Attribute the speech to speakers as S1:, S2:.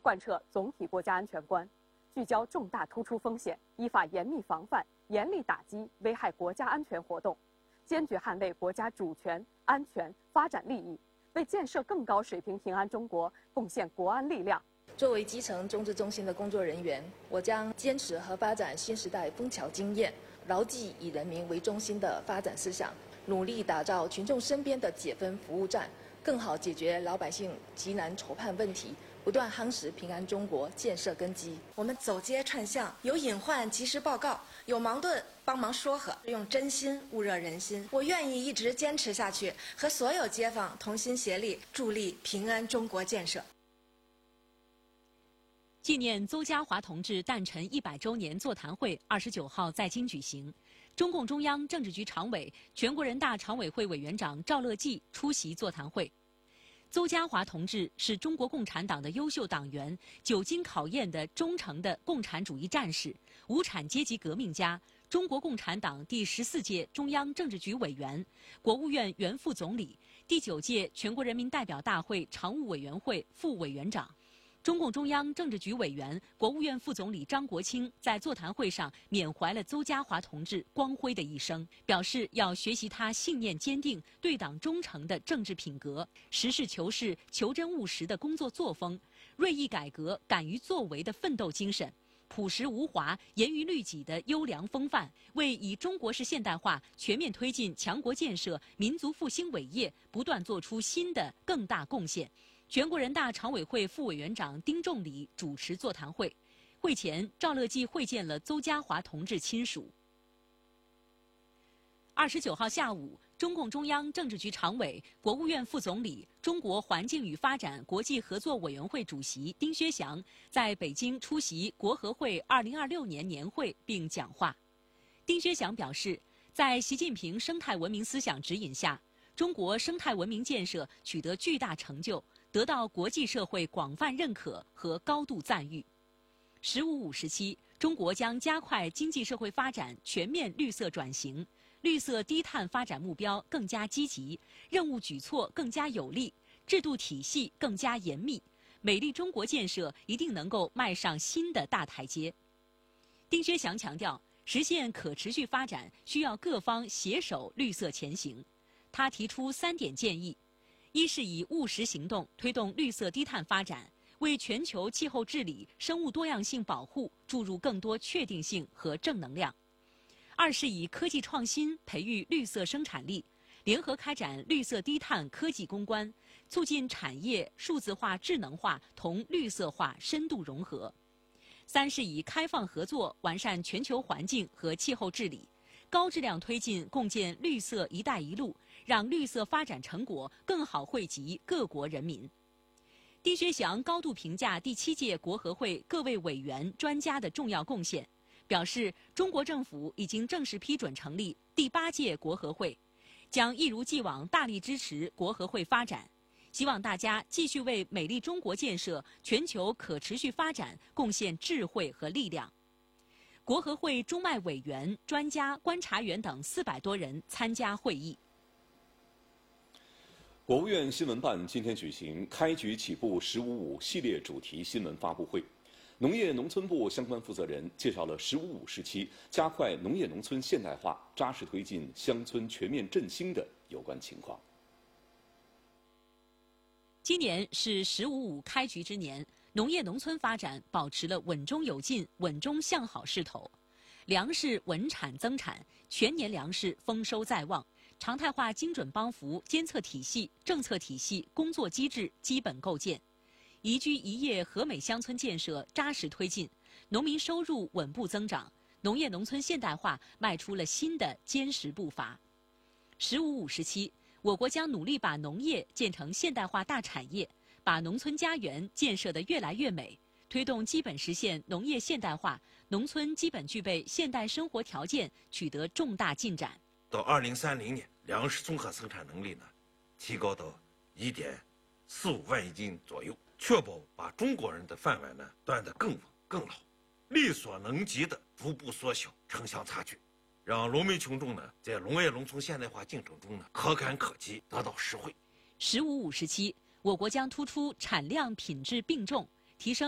S1: 贯彻总体国家安全观，聚焦重大突出风险，依法严密防范、严厉打击危害国家安全活动，坚决捍卫国家主权、安全、发展利益，为建设更高水平平安中国贡献国安力量。
S2: 作为基层众志中心的工作人员，我将坚持和发展新时代枫桥经验，牢记以人民为中心的发展思想，努力打造群众身边的解纷服务站，更好解决老百姓急难愁盼问题，不断夯实平安中国建设根基。
S3: 我们走街串巷，有隐患及时报告，有矛盾帮忙说和，用真心焐热人心。我愿意一直坚持下去，和所有街坊同心协力，助力平安中国建设。
S4: 纪念邹家华同志诞辰100周年座谈会29号在京举行。中共中央政治局常委、全国人大常委会委员长赵乐际出席座谈会。邹家华同志是中国共产党的优秀党员，久经考验的忠诚的共产主义战士，无产阶级革命家，中国共产党第14届中央政治局委员，国务院原副总理，第9届全国人民代表大会常务委员会副委员长。中共中央政治局委员、国务院副总理张国清在座谈会上缅怀了邹家华同志光辉的一生，表示要学习他信念坚定、对党忠诚的政治品格，实事求是、求真务实的工作作风，锐意改革、敢于作为的奋斗精神，朴实无华、严于律己的优良风范，为以中国式现代化全面推进强国建设、民族复兴伟业不断做出新的更大贡献。全国人大常委会副委员长丁仲礼主持座谈会。会前，赵乐际会见了邹家华同志亲属。29号下午，中共中央政治局常委、国务院副总理、中国环境与发展国际合作委员会主席丁薛祥在北京出席国合会2026年年会并讲话。丁薛祥表示，在习近平生态文明思想指引下，中国生态文明建设取得巨大成就，得到国际社会广泛认可和高度赞誉。“15五”时期，中国将加快经济社会发展全面绿色转型，绿色低碳发展目标更加积极，任务举措更加有力，制度体系更加严密，美丽中国建设一定能够迈上新的大台阶。丁薛祥强调，实现可持续发展需要各方携手绿色前行。他提出3点建议：一是以务实行动推动绿色低碳发展，为全球气候治理、生物多样性保护注入更多确定性和正能量；二是以科技创新培育绿色生产力，联合开展绿色低碳科技攻关，促进产业数字化、智能化同绿色化深度融合；三是以开放合作完善全球环境和气候治理，高质量推进共建绿色“一带一路”，让绿色发展成果更好惠及各国人民。丁薛祥高度评价第7届国合会各位委员、专家的重要贡献，表示中国政府已经正式批准成立第8届国合会，将一如既往大力支持国合会发展，希望大家继续为美丽中国建设、全球可持续发展贡献智慧和力量。国合会中外委员、专家、观察员等400多人参加会议。
S5: 国务院新闻办今天举行开局起步“15五”系列主题新闻发布会，农业农村部相关负责人介绍了“15五”时期加快农业农村现代化、扎实推进乡村全面振兴的有关情况。
S4: 今年是“15五”开局之年，农业农村发展保持了稳中有进、稳中向好势头，粮食稳产增产，全年粮食丰收在望。常态化精准帮扶监测体系、政策体系、工作机制基本构建，宜居宜业和美乡村建设扎实推进，农民收入稳步增长，农业农村现代化迈出了新的坚实步伐。“15五”时期，我国将努力把农业建成现代化大产业，把农村家园建设得越来越美，推动基本实现农业现代化，农村基本具备现代生活条件取得重大进展。
S6: 到2030年，粮食综合生产能力呢，提高到1.45万亿斤左右，确保把中国人的饭碗呢端得更稳更牢，力所能及的逐步缩小城乡差距，让农民群众呢在农业农村现代化进程中呢可感可及，得到实惠。
S4: “15五”时期，我国将突出产量品质并重，提升